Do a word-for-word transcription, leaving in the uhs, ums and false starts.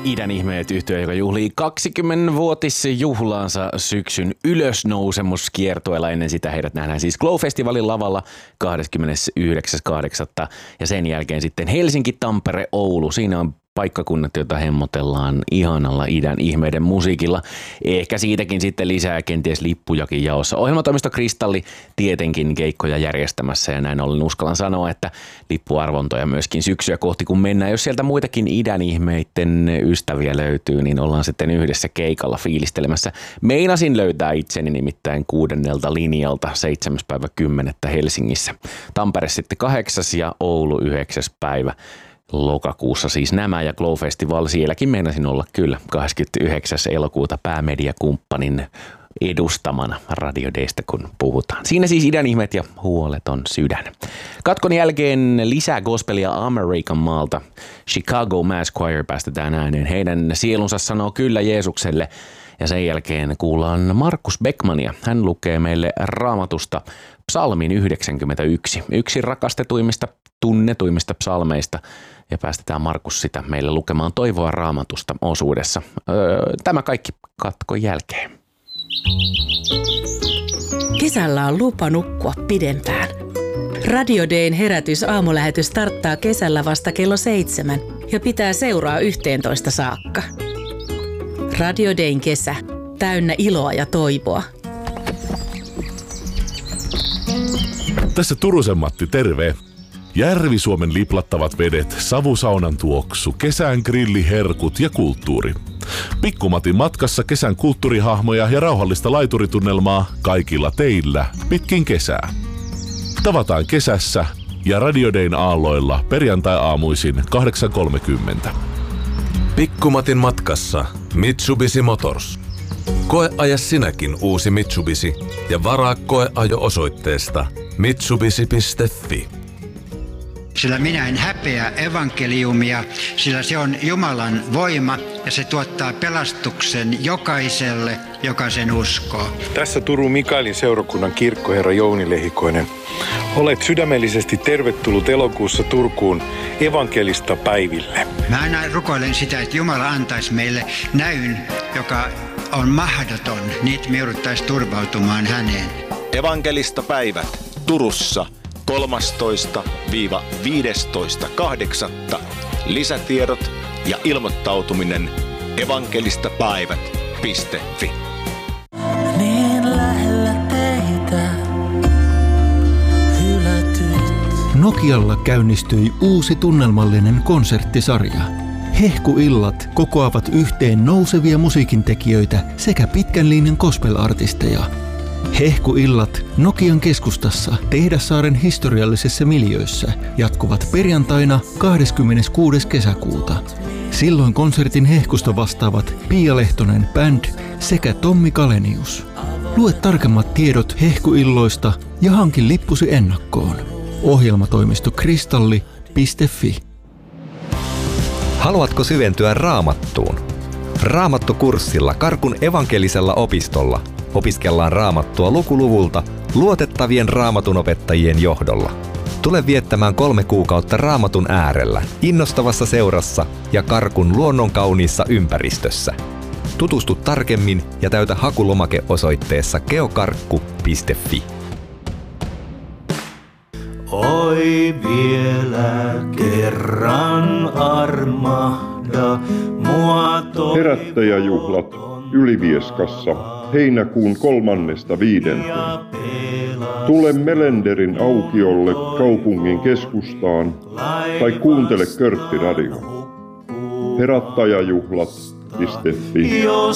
Idän ihmeet -yhtye, joka juhlii kaksikymmenvuotisjuhlaansa syksyn ylösnousemuskiertueella. Ennen sitä heidät nähdään siis Glow-festivaalin lavalla kahdeskymmenesyhdeksäs kahdeksatta ja sen jälkeen sitten Helsinki, Tampere, Oulu. Siinä on paikkakunnat, joita hemmotellaan ihanalla idän ihmeiden musiikilla. Ehkä siitäkin sitten lisää kenties lippujakin jaossa. Ohjelmatoimisto Kristalli tietenkin keikkoja järjestämässä ja näin ollen uskallan sanoa, että lippuarvontoja myöskin syksyä kohti kun mennään. Jos sieltä muitakin idän ihmeiden ystäviä löytyy, niin ollaan sitten yhdessä keikalla fiilistelemässä. Meinasin löytää itseni nimittäin kuudennelta linjalta seitsemäs päivä kymmenettä Helsingissä. Tampere sitten kahdeksas ja Oulu yhdeksäs päivä. Lokakuussa siis nämä ja Glow Festival, sielläkin meinasin olla kyllä kahdeskymmenesyhdeksäs elokuuta päämediakumppanin edustamana Radio Daystä, kun puhutaan. Siinä siis idän ihmeet ja huoleton sydän. Katkon jälkeen lisää gospelia Amerikan maalta. Chicago Mass Choir päästetään ääneen. Heidän sielunsa sanoo kyllä Jeesukselle. Ja sen jälkeen kuullaan Markus Beckmania. Hän lukee meille Raamatusta psalmin yhdeksänkymmentäyksi. Yksi rakastetuimmista, tunnetuimmista psalmeista. Ja päästetään Markus sitä meille lukemaan Toivoa Raamatusta -osuudessa. Öö, tämä kaikki katkon jälkeen. Kesällä on lupa nukkua pidempään. Radio Dayn herätys aamulähetys starttaa kesällä vasta kello seitsemän ja pitää seuraa yhteentoista saakka. Radio Dayn kesä, täynnä iloa ja toivoa. Tässä Turusen Matti, terve. Järvi-Suomen liplattavat vedet, savusaunan tuoksu, kesän grilliherkut ja kulttuuri. Pikkumatin matkassa kesän kulttuurihahmoja ja rauhallista laituritunnelmaa kaikilla teillä pitkin kesää. Tavataan kesässä ja Radio Dayn aalloilla perjantai-aamuisin kahdeksan kolmekymmentä. Pikkumatin matkassa Mitsubishi Motors. Koeaja sinäkin uusi Mitsubishi ja varaa koeajo osoitteesta mitsubishi piste fi. Sillä minä en häpeä evankeliumia, sillä se on Jumalan voima ja se tuottaa pelastuksen jokaiselle, joka sen uskoo. Tässä Turun Mikaelin seurakunnan kirkkoherra Jouni Lehikoinen. Olet sydämellisesti tervetullut elokuussa Turkuun evankelista päiville. Mä aina rukoilen sitä, että Jumala antaisi meille näyn, joka on mahdoton, niin me jouduttaisiin turvautumaan häneen. Evankelista päivät Turussa kolmastoista viidestoista kahdeksatta. Lisätiedot ja ilmoittautuminen evankelistapäivät piste fi. Niin lähellä teitä hylätyt. Nokialla käynnistyi uusi tunnelmallinen konserttisarja. Hehkuillat kokoavat yhteen nousevia musiikintekijöitä sekä pitkän linjan gospel-artisteja. Hehkuillat Nokian keskustassa Tehdassaaren historiallisessa miljöössä jatkuvat perjantaina kahdeskymmeneskuudes kesäkuuta. Silloin konsertin hehkusta vastaavat Pia Lehtonen Band sekä Tommi Kalenius. Lue tarkemmat tiedot hehkuilloista ja hanki lippusi ennakkoon. Ohjelmatoimisto kristalli piste fi. Haluatko syventyä Raamattuun? Raamattukurssilla Karkun evankelisella opistolla opiskellaan Raamattua lukuluvulta luotettavien raamatunopettajien johdolla. Tule viettämään kolme kuukautta Raamatun äärellä, innostavassa seurassa ja Karkun luonnonkauniissa ympäristössä. Tutustu tarkemmin ja täytä hakulomake osoitteessa geokarkku piste fi. Oi vielä kerran armahda mua toi. Herättäjäjuhlat Ylivieskassa heinäkuun kolmannesta viidenteen. Tule Melenderin aukiolle kaupungin keskustaan tai kuuntele Körtti Radio. Herättäjäjuhlat piste fi.